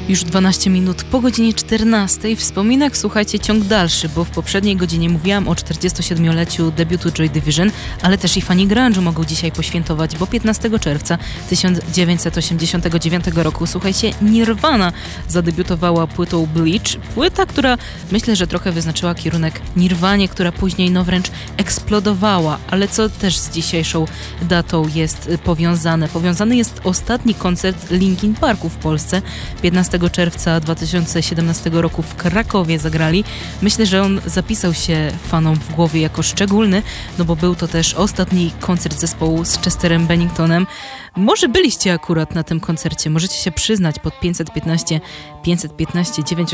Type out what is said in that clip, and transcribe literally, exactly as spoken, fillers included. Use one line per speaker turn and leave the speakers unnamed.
Już dwanaście minut po godzinie czternastej. Wspominek, słuchajcie, ciąg dalszy, bo w poprzedniej godzinie mówiłam o czterdziestosiedmioleciu debiutu Joy Division, ale też i fani grunge'u mogą dzisiaj poświętować, bo piętnastego czerwca tysiąc dziewięćset osiemdziesiątego dziewiątego roku, słuchajcie, Nirvana zadebiutowała płytą Bleach. Płyta, która myślę, że trochę wyznaczyła kierunek Nirwanie, która później no wręcz eksplodowała, ale co też z dzisiejszą datą jest powiązane. Powiązany jest ostatni koncert Linkin Parku w Polsce. piętnastego czerwca dwa tysiące siedemnastego roku w Krakowie zagrali. Myślę, że on zapisał się fanom w głowie jako szczególny, no bo był to też ostatni koncert zespołu z Chesterem Benningtonem. Może byliście akurat na tym koncercie, możecie się przyznać pod pięćset piętnaście pięćset piętnaście dziewięć